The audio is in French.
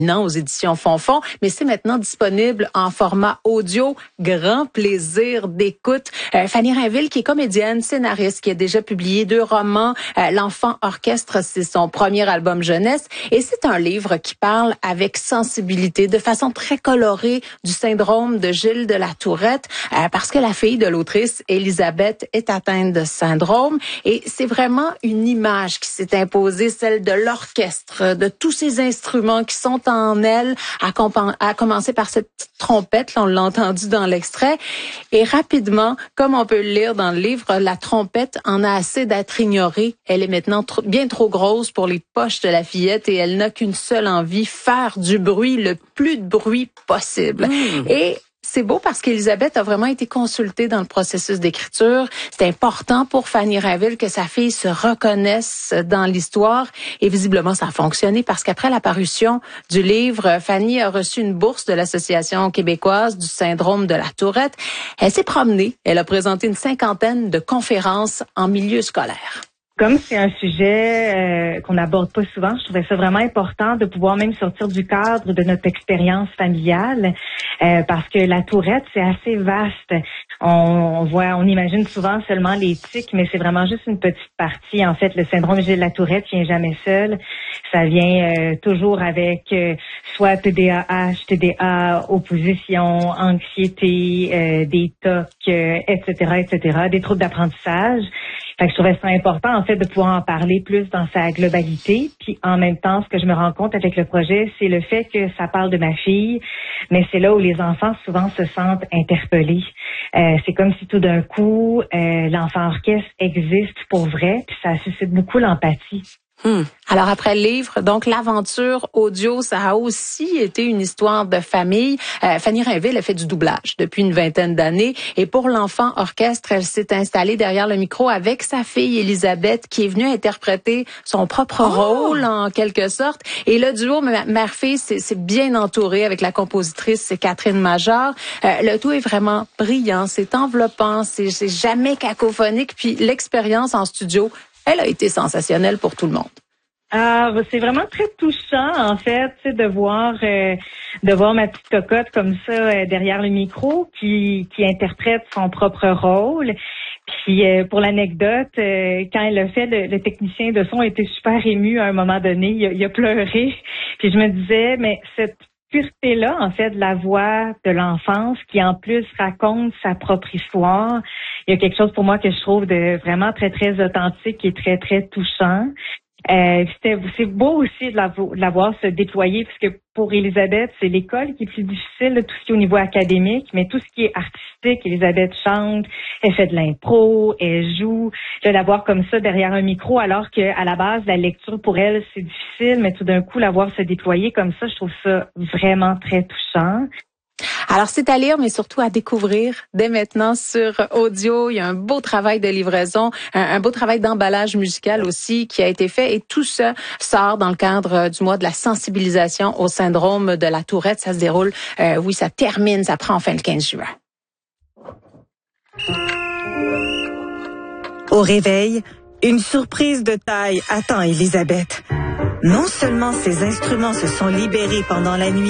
Non, aux éditions Fonfon, mais c'est maintenant disponible en format audio. Grand plaisir d'écoute. Fanny Rainville, qui est comédienne, scénariste, qui a déjà publié 2 romans. L'Enfant Orchestre, c'est son premier album jeunesse. Et c'est un livre qui parle avec sensibilité, de façon très colorée, du syndrome de Gilles de la Tourette, parce que la fille de l'autrice, Elisabeth, est atteinte de ce syndrome. Et c'est vraiment une image qui s'est imposée, celle de l'orchestre, de tous ces instruments qui sont en elle, à commencer par cette petite trompette, là, on l'a entendu dans l'extrait. Et rapidement, comme on peut le lire dans le livre, la trompette en a assez d'être ignorée. Elle est maintenant bien trop grosse pour les poches de la fillette et elle n'a qu'une seule envie, faire du bruit, le plus de bruit possible. Et c'est beau parce qu'Elisabeth a vraiment été consultée dans le processus d'écriture. C'est important pour Fanny Rainville que sa fille se reconnaisse dans l'histoire. Et visiblement, ça a fonctionné parce qu'après la parution du livre, Fanny a reçu une bourse de l'Association québécoise du syndrome de la Tourette. Elle s'est promenée. Elle a présenté une 50aine de conférences en milieu scolaire. Comme c'est un sujet qu'on n'aborde pas souvent, je trouvais ça vraiment important de pouvoir même sortir du cadre de notre expérience familiale, parce que la Tourette, c'est assez vaste. On imagine souvent seulement les tics, mais c'est vraiment juste une petite partie. En fait, le syndrome de la Tourette vient jamais seul. Ça vient toujours avec soit TDAH, TDA, opposition, anxiété, des TOC, etc., des troubles d'apprentissage. Fait que je trouvais ça important, en fait, de pouvoir en parler plus dans sa globalité. Puis, en même temps, ce que je me rends compte avec le projet, c'est le fait que ça parle de ma fille, mais c'est là où les enfants souvent se sentent interpellés. C'est comme si tout d'un coup, l'enfant orchestre existe pour vrai, puis ça suscite beaucoup l'empathie. Alors après le livre, donc l'aventure audio, ça a aussi été une histoire de famille. Fanny Rainville a fait du doublage depuis une 20aine d'années et pour l'Enfant Orchestre, elle s'est installée derrière le micro avec sa fille Elisabeth qui est venue interpréter son propre rôle en quelque sorte. Et le duo mère-fille, c'est bien entouré avec la compositrice, c'est Catherine Major. Le tout est vraiment brillant, c'est enveloppant, c'est jamais cacophonique. Puis l'expérience en studio, elle a été sensationnelle pour tout le monde. C'est vraiment très touchant, en fait, de voir ma petite cocotte comme ça derrière le micro qui interprète son propre rôle. Puis pour l'anecdote, quand elle l'a fait, le technicien de son était super ému à un moment donné. Il a pleuré. Puis je me disais, mais cette pureté-là, en fait, de la voix de l'enfance qui, en plus, raconte sa propre histoire. Il y a quelque chose pour moi que je trouve de vraiment très, très authentique et très, très touchant. C'est beau aussi de la voir se déployer, parce que pour Elisabeth, c'est l'école qui est plus difficile, tout ce qui est au niveau académique, mais tout ce qui est artistique, Elisabeth chante, elle fait de l'impro, elle joue. De la voir comme ça derrière un micro, alors qu'à la base, la lecture pour elle, c'est difficile, mais tout d'un coup, la voir se déployer comme ça, je trouve ça vraiment très touchant. Alors, c'est à lire, mais surtout à découvrir dès maintenant sur audio. Il y a un beau travail de livraison, un beau travail d'emballage musical aussi qui a été fait. Et tout ça sort dans le cadre du mois de la sensibilisation au syndrome de la Tourette. Ça se déroule, ça termine, ça prend fin le 15 juin. Au réveil, une surprise de taille attend Elisabeth. Non seulement ses instruments se sont libérés pendant la nuit,